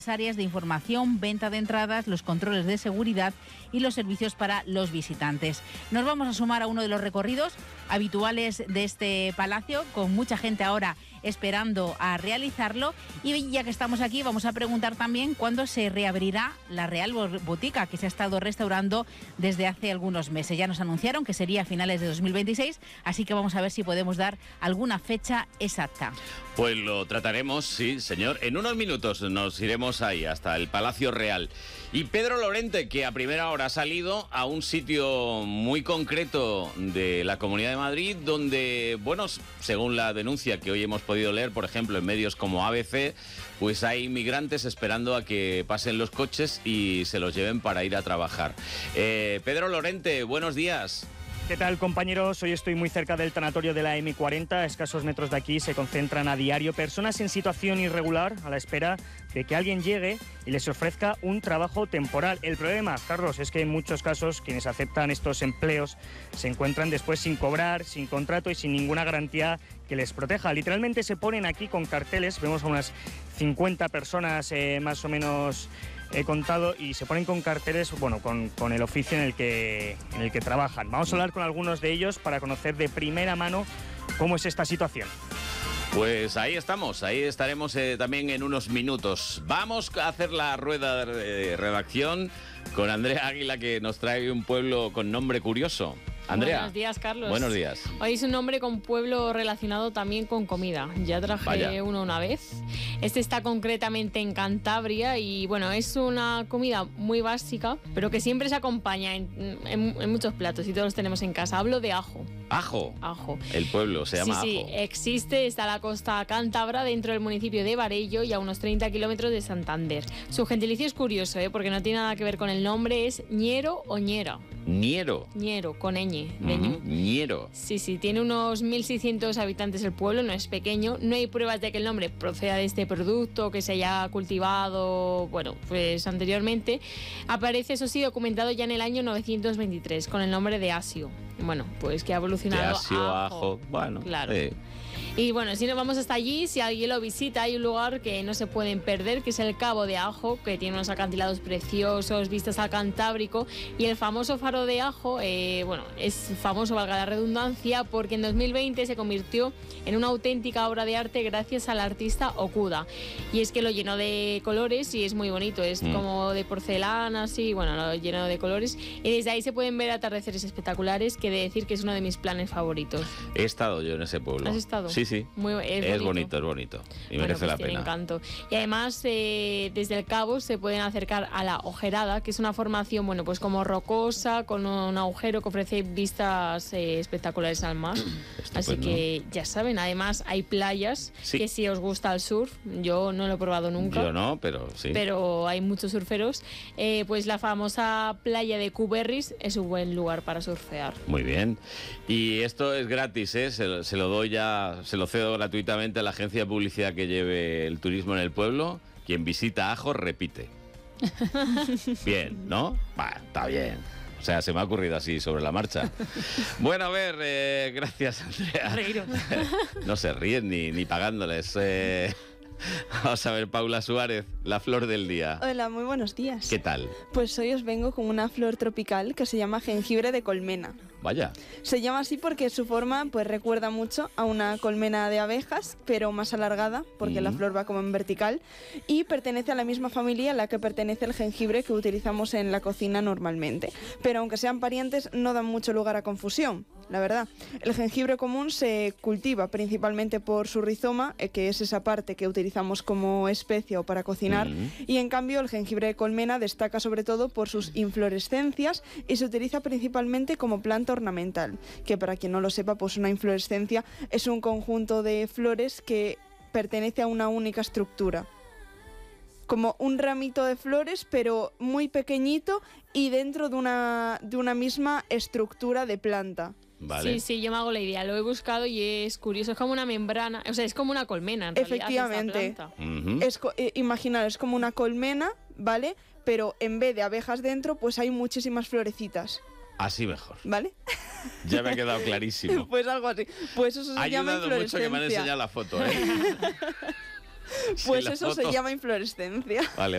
áreas de información, venta de entradas, los controles de seguridad y los servicios para los visitantes. Nos vamos a sumar a uno de los recorridos habituales de este palacio, con mucha gente ahora esperando a realizarlo, y ya que estamos aquí vamos a preguntar también cuándo se reabrirá la Real Botica, que se ha estado restaurando desde hace algunos meses. Ya nos anunciaron que sería a finales de 2026, así que vamos a ver si podemos dar alguna fecha exacta. Pues lo trataremos, sí, señor. En unos minutos nos iremos ahí, hasta el Palacio Real. Y Pedro Lorente, que a primera hora ha salido a un sitio muy concreto de la Comunidad de Madrid, donde, bueno, según la denuncia que hoy hemos podido leer, por ejemplo, en medios como ABC, pues hay inmigrantes esperando a que pasen los coches y se los lleven para ir a trabajar. Pedro Lorente, buenos días. ¿Qué tal, compañeros? Hoy estoy muy cerca del tanatorio de la M40. A escasos metros de aquí se concentran a diario personas en situación irregular a la espera de que alguien llegue y les ofrezca un trabajo temporal. El problema, Carlos, es que en muchos casos quienes aceptan estos empleos se encuentran después sin cobrar, sin contrato y sin ninguna garantía que les proteja. Literalmente se ponen aquí con carteles, vemos a unas 50 personas más o menos he contado, y se ponen con carteles, bueno, con el oficio en el que trabajan. Vamos a hablar con algunos de ellos para conocer de primera mano cómo es esta situación. Pues ahí estamos, ahí estaremos también en unos minutos. Vamos a hacer la rueda de redacción con Andrea Águila, que nos trae un pueblo con nombre curioso. Andrea. Buenos días, Carlos. Buenos días. Hoy es un nombre con pueblo relacionado también con comida. Ya traje uno una vez. Este está concretamente en Cantabria y, bueno, es una comida muy básica, pero que siempre se acompaña en muchos platos y todos los tenemos en casa. Hablo de ajo. ¿Ajo? Ajo. El pueblo se llama Ajo. Sí, existe, está a la costa cántabra, dentro del municipio de Varello y a unos 30 kilómetros de Santander. Su gentilicio es curioso, porque no tiene nada que ver con el nombre, es ñero o ñera. ¿Ñero? Ñero, con ñ. Ñero. Sí, tiene unos 1.600 habitantes el pueblo, no es pequeño. No hay pruebas de que el nombre proceda de este producto, que se haya cultivado, bueno, pues anteriormente. Aparece, eso sí, documentado ya en el año 923, con el nombre de asio. Bueno, pues que ha evolucionado de asio, ajo. Bueno, claro. Y bueno, si nos vamos hasta allí, si alguien lo visita, hay un lugar que no se pueden perder, que es el Cabo de Ajo, que tiene unos acantilados preciosos, vistas al Cantábrico, y el famoso faro de Ajo, bueno, es famoso, valga la redundancia, porque en 2020 se convirtió en una auténtica obra de arte gracias al artista Okuda. Y es que lo llenó de colores y es muy bonito, es como de porcelana, así, bueno, lo llenó de colores, y desde ahí se pueden ver atardeceres espectaculares, que he de decir que es uno de mis planes favoritos. He estado yo en ese pueblo. ¿Has estado? Sí. Es bonito. Y merece la pena. Tiene encanto. Y además, desde el Cabo se pueden acercar a la Ojerada, que es una formación, bueno, pues como rocosa, con un agujero que ofrece vistas espectaculares al mar. Así que ya saben, además hay playas, que si os gusta el surf, yo no lo he probado nunca. Yo no, pero sí. Pero hay muchos surferos. Pues la famosa playa de Cuberris es un buen lugar para surfear. Muy bien. Y esto es gratis, ¿eh? Se lo doy ya, se lo cedo gratuitamente a la agencia de publicidad que lleve el turismo en el pueblo. Quien visita Ajo repite. Bien, ¿no? Está bien. O sea, se me ha ocurrido así sobre la marcha. Bueno, a ver, gracias, Andrea. Reíros. No se ríen ni pagándoles. Vamos a ver, Paula Suárez, la flor del día. Hola, muy buenos días. ¿Qué tal? Pues hoy os vengo con una flor tropical que se llama jengibre de colmena. Vaya. Se llama así porque su forma pues recuerda mucho a una colmena de abejas, pero más alargada, porque la flor va como en vertical, y pertenece a la misma familia a la que pertenece el jengibre que utilizamos en la cocina normalmente. Pero aunque sean parientes, no dan mucho lugar a confusión, la verdad. El jengibre común se cultiva principalmente por su rizoma, que es esa parte que utilizamos como especia o para cocinar, y en cambio el jengibre de colmena destaca sobre todo por sus inflorescencias y se utiliza principalmente como planta ornamental, que para quien no lo sepa, pues una inflorescencia es un conjunto de flores que pertenece a una única estructura. Como un ramito de flores, pero muy pequeñito y dentro de una misma estructura de planta. Vale. Sí, yo me hago la idea, lo he buscado y es curioso, es como una membrana, o sea, es como una colmena en realidad. Efectivamente. Imaginar, es como una colmena, ¿vale? Pero en vez de abejas dentro, pues hay muchísimas florecitas. Así mejor. ¿Vale? Ya me ha quedado clarísimo. Pues algo así. Pues eso se llama inflorescencia. Ha ayudado mucho que me han enseñado la foto, ¿eh? Pues sí, eso se llama inflorescencia. Vale.